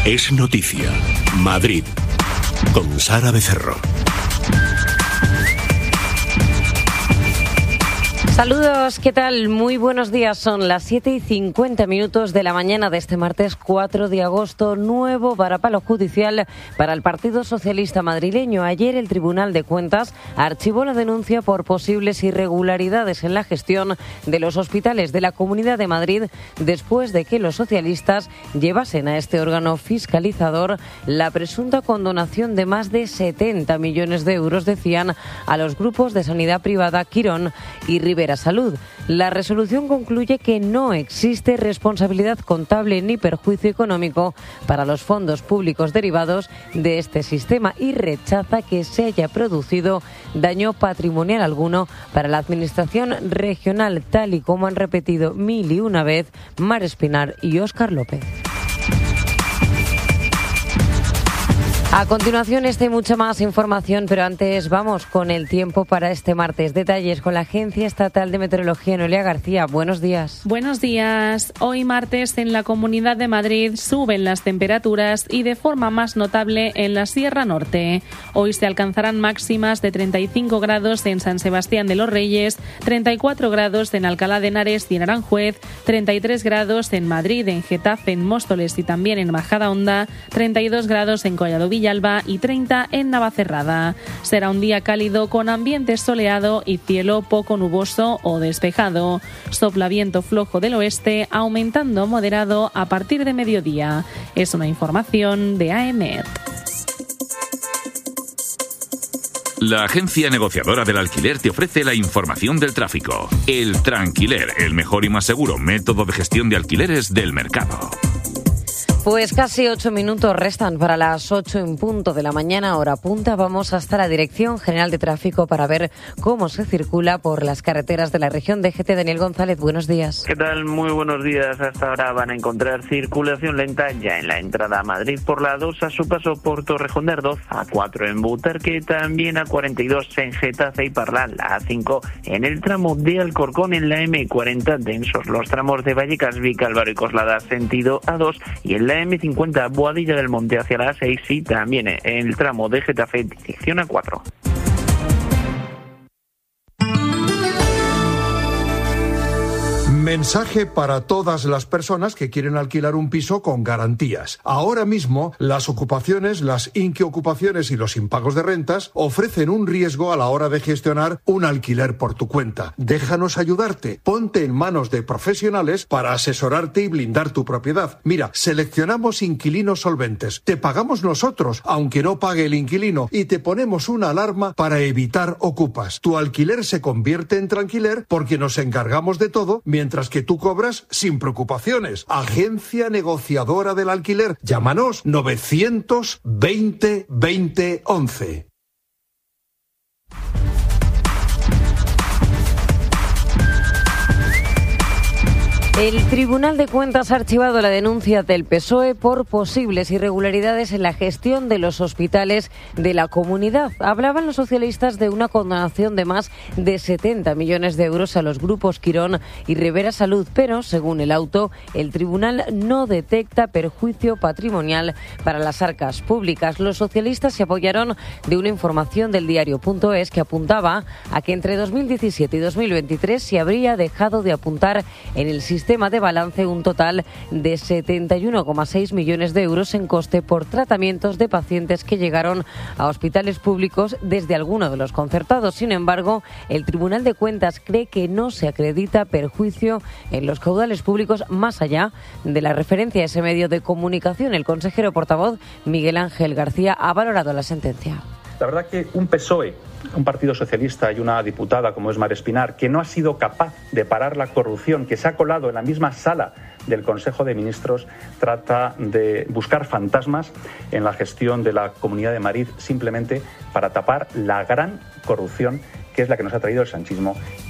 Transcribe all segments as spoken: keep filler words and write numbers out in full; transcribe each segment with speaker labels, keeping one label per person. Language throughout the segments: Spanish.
Speaker 1: Es noticia. Madrid. Con Sara Becerro.
Speaker 2: Saludos, ¿qué tal? Muy buenos días. Son las siete y cincuenta minutos de la mañana de este martes cuatro de agosto. Nuevo varapalo judicial para el Partido Socialista madrileño. Ayer el Tribunal de Cuentas archivó la denuncia por posibles irregularidades en la gestión de los hospitales de la Comunidad de Madrid después de que los socialistas llevasen a este órgano fiscalizador la presunta condonación de más de setenta millones de euros, decían, a los grupos de sanidad privada Quirón y Rivera Salud. La resolución concluye que no existe responsabilidad contable ni perjuicio económico para los fondos públicos derivados de este sistema y rechaza que se haya producido daño patrimonial alguno para la Administración regional, tal y como han repetido mil y una vez Mar Espinar y Óscar López. A continuación, esta y mucha más información, pero antes vamos con el tiempo para este martes. Detalles con la Agencia Estatal de Meteorología, Noelia García. Buenos días.
Speaker 3: Buenos días. Hoy martes en la Comunidad de Madrid suben las temperaturas y de forma más notable en la Sierra Norte. Hoy se alcanzarán máximas de treinta y cinco grados en San Sebastián de los Reyes, treinta y cuatro grados en Alcalá de Henares y en Aranjuez, treinta y tres grados en Madrid, en Getafe, en Móstoles y también en Majadahonda, treinta y dos grados en Collado Villalba y treinta en Navacerrada. Será un día cálido con ambiente soleado y cielo poco nuboso o despejado. Sopla viento flojo del oeste, aumentando moderado a partir de mediodía. Es una información de A E M E T.
Speaker 4: La agencia negociadora del alquiler te ofrece la información del tráfico. El Tranquiler, el mejor y más seguro método de gestión de alquileres del mercado.
Speaker 2: Pues casi ocho minutos restan para las ocho en punto de la mañana, hora punta. Vamos hasta la Dirección General de Tráfico para ver cómo se circula por las carreteras de la región. D G T, Daniel González, buenos días.
Speaker 5: ¿Qué tal? Muy buenos días. Hasta ahora van a encontrar circulación lenta ya en la entrada a Madrid por la dos, a su paso por Torrejón de Ardoz, a cuatro en Butarque, también a cuarenta y dos en Getafe y Parla, la A cinco en el tramo de Alcorcón, en la eme cuarenta densos los tramos de Vallecas, Vicálvaro y Coslada sentido A dos, y en la eme cincuenta Boadilla del Monte hacia la A seis y también en el tramo de Getafe dirección A cuatro.
Speaker 6: Mensaje para todas las personas que quieren alquilar un piso con garantías. Ahora mismo, las ocupaciones, las inquiocupaciones y los impagos de rentas ofrecen un riesgo a la hora de gestionar un alquiler por tu cuenta. Déjanos ayudarte. Ponte en manos de profesionales para asesorarte y blindar tu propiedad. Mira, seleccionamos inquilinos solventes. Te pagamos nosotros, aunque no pague el inquilino, y te ponemos una alarma para evitar ocupas. Tu alquiler se convierte en tranquiler porque nos encargamos de todo, mientras que tú cobras sin preocupaciones. Agencia negociadora del alquiler. Llámanos novecientos veinte veinte once.
Speaker 2: El Tribunal de Cuentas ha archivado la denuncia del P S O E por posibles irregularidades en la gestión de los hospitales de la comunidad. Hablaban los socialistas de una condonación de más de setenta millones de euros a los grupos Quirón y Rivera Salud, pero, según el auto, el tribunal no detecta perjuicio patrimonial para las arcas públicas. Los socialistas se apoyaron de una información del diario punto es que apuntaba a que entre dos mil diecisiete y dos mil veintitrés se habría dejado de apuntar en el sistema de balance un total de setenta y uno coma seis millones de euros en coste por tratamientos de pacientes que llegaron a hospitales públicos desde alguno de los concertados. Sin embargo, el Tribunal de Cuentas cree que no se acredita perjuicio en los caudales públicos más allá de la referencia a ese medio de comunicación. El consejero portavoz Miguel Ángel García ha valorado la sentencia.
Speaker 7: La verdad que un P S O E, un partido socialista y una diputada como es Mar Espinar, que no ha sido capaz de parar la corrupción, que se ha colado en la misma sala del Consejo de Ministros, trata de buscar fantasmas en la gestión de la Comunidad de Madrid simplemente para tapar la gran corrupción que es la que nos ha traído el sanchismo.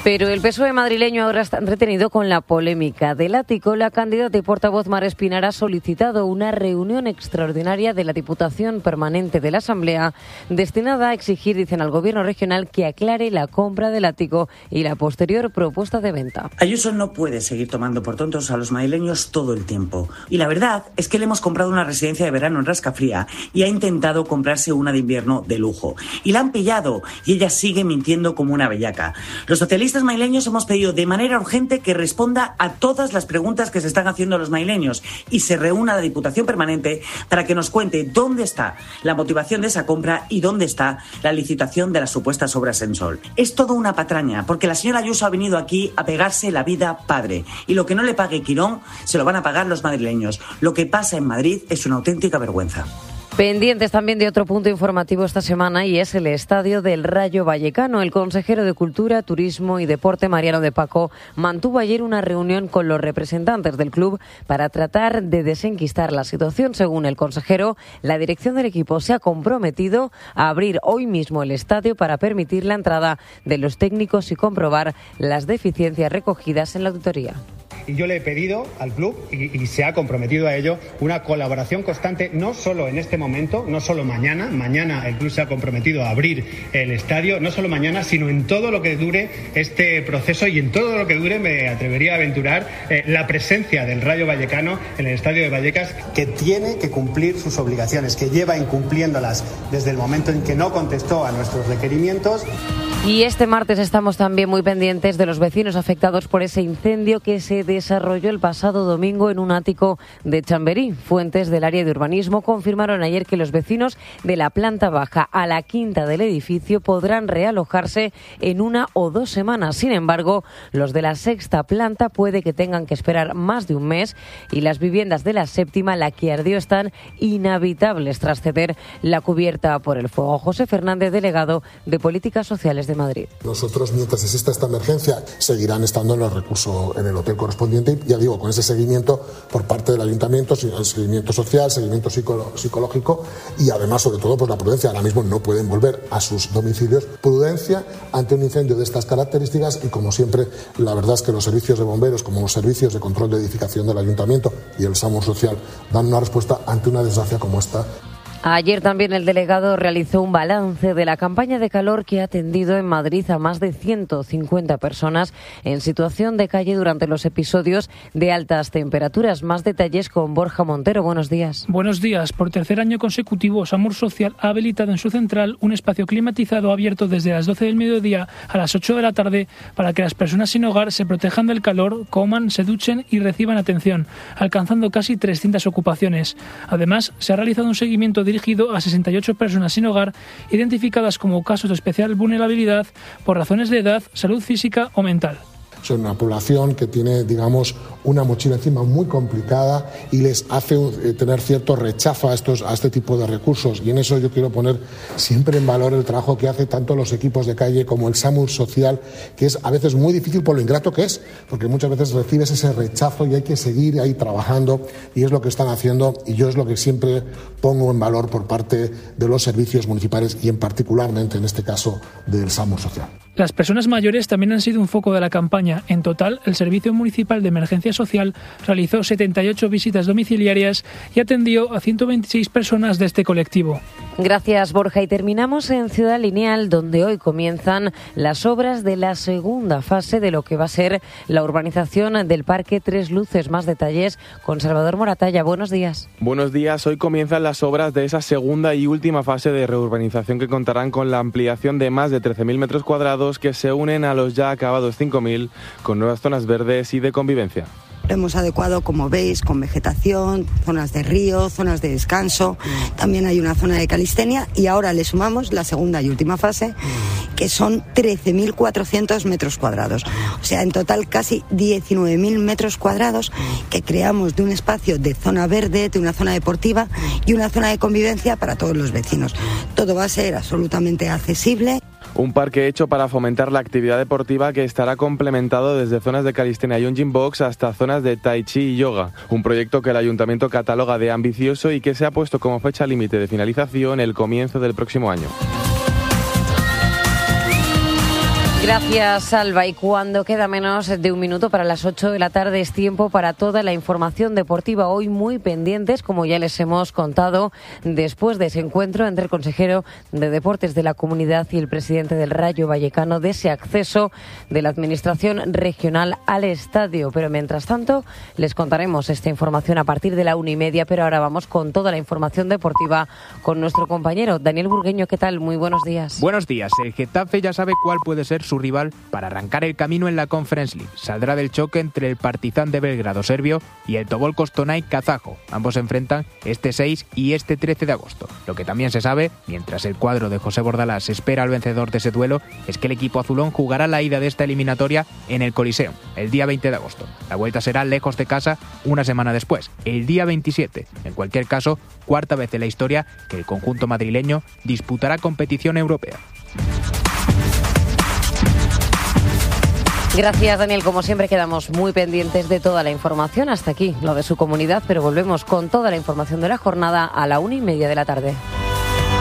Speaker 2: Pero el P S O E madrileño ahora está entretenido con la polémica del ático. La candidata y portavoz Mar Espinar ha solicitado una reunión extraordinaria de la Diputación Permanente de la Asamblea destinada a exigir, dicen al Gobierno regional, que aclare la compra del ático y la posterior propuesta de venta.
Speaker 8: Ayuso no puede seguir tomando por tontos a los madrileños todo el tiempo. Y la verdad es que le hemos comprado una residencia de verano en Rascafría y ha intentado comprarse una de invierno de lujo. Y la han pillado y ella sigue mintiendo como una bellaca. Los socialistas Los madrileños hemos pedido de manera urgente que responda a todas las preguntas que se están haciendo los madrileños y se reúna la Diputación Permanente para que nos cuente dónde está la motivación de esa compra y dónde está la licitación de las supuestas obras en Sol. Es todo una patraña, porque la señora Ayuso ha venido aquí a pegarse la vida padre y lo que no le pague Quirón se lo van a pagar los madrileños. Lo que pasa en Madrid es una auténtica vergüenza.
Speaker 2: Pendientes también de otro punto informativo esta semana y es el estadio del Rayo Vallecano. El consejero de Cultura, Turismo y Deporte, Mariano de Paco, mantuvo ayer una reunión con los representantes del club para tratar de desenquistar la situación. Según el consejero, la dirección del equipo se ha comprometido a abrir hoy mismo el estadio para permitir la entrada de los técnicos y comprobar las deficiencias recogidas en la auditoría.
Speaker 9: Y yo le he pedido al club, y, y se ha comprometido a ello, una colaboración constante, no solo en este momento, no solo mañana. Mañana el club se ha comprometido a abrir el estadio, no solo mañana, sino en todo lo que dure este proceso y en todo lo que dure, me atrevería a aventurar, eh, la presencia del Rayo Vallecano en el estadio de Vallecas, que tiene que cumplir sus obligaciones, que lleva incumpliéndolas desde el momento en que no contestó a nuestros requerimientos.
Speaker 2: Y este martes estamos también muy pendientes de los vecinos afectados por ese incendio que se desarrolló el pasado domingo en un ático de Chamberí. Fuentes del área de urbanismo confirmaron ayer que los vecinos de la planta baja a la quinta del edificio podrán realojarse en una o dos semanas. Sin embargo, los de la sexta planta puede que tengan que esperar más de un mes y las viviendas de la séptima, la que ardió, están inhabitables tras ceder la cubierta por el fuego. José Fernández, delegado de Políticas Sociales de Madrid.
Speaker 10: Nosotros, mientras exista esta emergencia, seguirán estando en el recurso, en el hotel correspondiente, y ya digo, con ese seguimiento por parte del ayuntamiento, seguimiento social, seguimiento psicológico y además, sobre todo, pues la prudencia. Ahora mismo no pueden volver a sus domicilios. Prudencia ante un incendio de estas características y, como siempre, la verdad es que los servicios de bomberos, como los servicios de control de edificación del ayuntamiento y el SAMUR social, dan una respuesta ante una desgracia como esta.
Speaker 2: Ayer también el delegado realizó un balance de la campaña de calor que ha atendido en Madrid a más de ciento cincuenta personas en situación de calle durante los episodios de altas temperaturas. Más detalles con Borja Montero. Buenos días.
Speaker 11: Buenos días. Por tercer año consecutivo, SAMUR Social ha habilitado en su central un espacio climatizado abierto desde las doce del mediodía a las ocho de la tarde para que las personas sin hogar se protejan del calor, coman, se duchen y reciban atención, alcanzando casi trescientas ocupaciones. Además, se ha realizado un seguimiento de dirigido a sesenta y ocho personas sin hogar, identificadas como casos de especial vulnerabilidad por razones de edad, salud física o mental.
Speaker 10: Son una población que tiene, digamos, una mochila encima muy complicada y les hace eh, tener cierto rechazo a estos a este tipo de recursos, y en eso yo quiero poner siempre en valor el trabajo que hace tanto los equipos de calle como el SAMUR Social, que es a veces muy difícil por lo ingrato que es, porque muchas veces recibes ese rechazo y hay que seguir ahí trabajando, y es lo que están haciendo, y yo es lo que siempre pongo en valor por parte de los servicios municipales y en particularmente en este caso del SAMUR Social.
Speaker 11: Las personas mayores también han sido un foco de la campaña. En total, el Servicio Municipal de Emergencia Social realizó setenta y ocho visitas domiciliarias y atendió a ciento veintiséis personas de este colectivo.
Speaker 2: Gracias, Borja. Y terminamos en Ciudad Lineal, donde hoy comienzan las obras de la segunda fase de lo que va a ser la urbanización del Parque Tres Luces. Más detalles con Salvador Moratalla. Buenos días.
Speaker 12: Buenos días. Hoy comienzan las obras de esa segunda y última fase de reurbanización, que contarán con la ampliación de más de trece mil metros cuadrados que se unen a los ya acabados cinco mil, con nuevas zonas verdes y de convivencia.
Speaker 13: Lo hemos adecuado, como veis, con vegetación, zonas de río, zonas de descanso. También hay una zona de calistenia y ahora le sumamos la segunda y última fase, que son trece mil cuatrocientos metros cuadrados. O sea, en total casi diecinueve mil metros cuadrados que creamos de un espacio de zona verde, de una zona deportiva y una zona de convivencia para todos los vecinos. Todo va a ser absolutamente accesible.
Speaker 12: Un parque hecho para fomentar la actividad deportiva que estará complementado desde zonas de calistenia y un gym box hasta zonas de tai chi y yoga. Un proyecto que el Ayuntamiento cataloga de ambicioso y que se ha puesto como fecha límite de finalización el comienzo del próximo año.
Speaker 2: Gracias, Salva. Y cuando queda menos de un minuto para las ocho de la tarde es tiempo para toda la información deportiva. Hoy muy pendientes, como ya les hemos contado, después de ese encuentro entre el consejero de Deportes de la Comunidad y el presidente del Rayo Vallecano, de ese acceso de la Administración regional al estadio. Pero mientras tanto, les contaremos esta información a partir de la una y media. Pero ahora vamos con toda la información deportiva con nuestro compañero Daniel Burgueño. ¿Qué tal? Muy buenos días.
Speaker 14: Buenos días. El Getafe ya sabe cuál puede ser su rival para arrancar el camino en la Conference League. Saldrá del choque entre el Partizan de Belgrado serbio y el Tobol Kostonay kazajo. Ambos se enfrentan este seis y este trece de agosto. Lo que también se sabe, mientras el cuadro de José Bordalás espera al vencedor de ese duelo, es que el equipo azulón jugará la ida de esta eliminatoria en el Coliseum, el día veinte de agosto. La vuelta será lejos de casa una semana después, el día veintisiete. En cualquier caso, cuarta vez en la historia que el conjunto madrileño disputará competición europea.
Speaker 2: Gracias, Daniel. Como siempre, quedamos muy pendientes de toda la información. Hasta aquí lo de su comunidad, pero volvemos con toda la información de la jornada a la una y media de la tarde.